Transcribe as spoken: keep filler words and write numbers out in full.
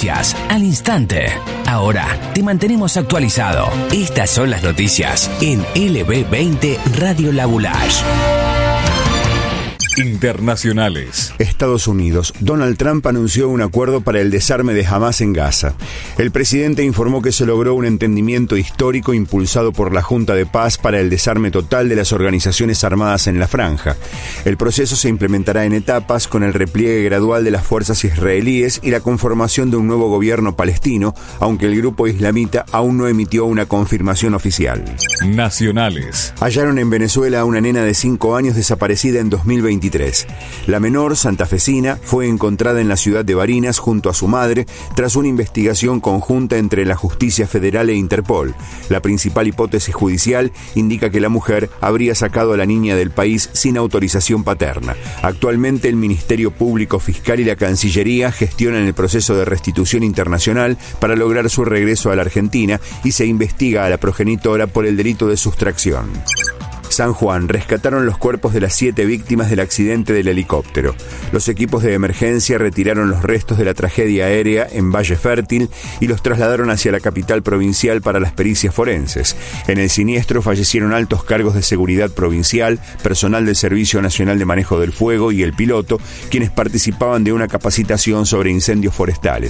noticias al instante. Ahora te mantenemos actualizado. Estas son las noticias en L B veinte Radio La Boulage. Internacionales. Estados Unidos. Donald Trump anunció un acuerdo para el desarme de Hamás en Gaza. El presidente informó que se logró un entendimiento histórico impulsado por la Junta de Paz para el desarme total de las organizaciones armadas en la franja. El proceso se implementará en etapas con el repliegue gradual de las fuerzas israelíes y la conformación de un nuevo gobierno palestino, aunque el grupo islamita aún no emitió una confirmación oficial. Nacionales. Hallaron en Venezuela a una nena de cinco años desaparecida en dos mil veintitrés. La menor, santafesina, fue encontrada en la ciudad de Barinas junto a su madre tras una investigación conjunta entre la Justicia Federal e Interpol. La principal hipótesis judicial indica que la mujer habría sacado a la niña del país sin autorización paterna. Actualmente el Ministerio Público Fiscal y la Cancillería gestionan el proceso de restitución internacional para lograr su regreso a la Argentina y se investiga a la progenitora por el delito de sustracción. San Juan. Rescataron los cuerpos de las siete víctimas del accidente del helicóptero. Los equipos de emergencia retiraron los restos de la tragedia aérea en Valle Fértil y los trasladaron hacia la capital provincial para las pericias forenses. En el siniestro fallecieron altos cargos de seguridad provincial, personal del Servicio Nacional de Manejo del Fuego y el piloto, quienes participaban de una capacitación sobre incendios forestales.